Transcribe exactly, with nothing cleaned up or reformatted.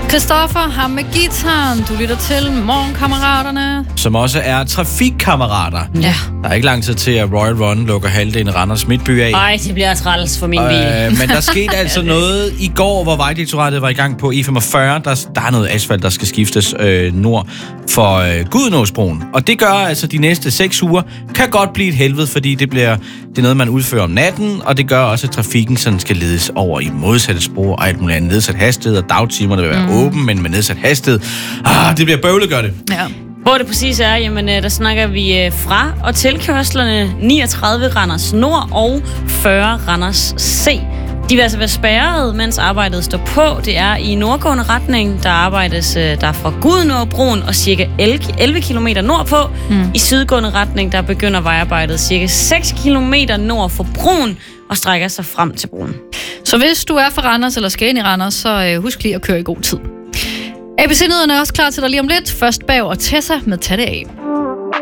Christoffer, ham med gitaren. Du lytter til Morgenkammeraterne. Som også er trafikkammerater. Ja. Der er ikke lang tid til, at Royal Run lukker halvdelen af Randers Midtby af. Ej, det bliver træls for min bil. Øh, men der skete altså noget i går, hvor Vejdirektoratet var i gang på E femogfyrre. Der, der er noget asfalt, der skal skiftes øh, nord for øh, Gudenåsbroen. Og det gør altså de næste seks uger. Kan godt blive et helvede, fordi det bliver det er noget, man udfører om natten. Og det gør også, at trafikken sådan skal ledes over i modsatte spor og alt muligt andet. Nedsat hastighed, og dagtimerne vil være mm. åben, men med nedsat hastighed. Ah, det bliver bøvlet, gør det. Ja. Hvor det præcis er, jamen der snakker vi fra og tilkørslerne niogtredive Randers Nord og fyrre Randers C. De vil altså være spærret, mens arbejdet står på. Det er i nordgående retning. Der arbejdes der fra Gudenåbroen og cirka elleve kilometer nordpå. Mm. I sydgående retning, der begynder vejarbejdet cirka seks kilometer nord for broen og strækker sig frem til broen. Så hvis du er fra Randers eller skal ind i Randers, så husk lige at køre i god tid. A B C-nyhederne er også klar til dig lige om lidt. Først Bag og Tessa med Tag det af.